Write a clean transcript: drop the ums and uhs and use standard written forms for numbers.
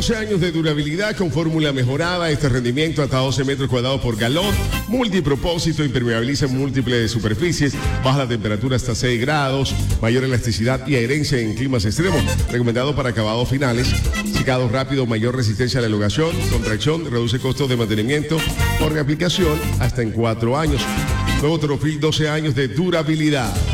12 años de durabilidad con fórmula mejorada, este rendimiento hasta 12 metros cuadrados por galón, multipropósito, impermeabiliza en múltiples superficies, baja la temperatura hasta 6 grados, mayor elasticidad y adherencia en climas extremos, recomendado para acabados finales, secado rápido, mayor resistencia a la elongación, contracción, reduce costos de mantenimiento por reaplicación hasta en 4 años. Nuevo Torofil, 12 años de durabilidad.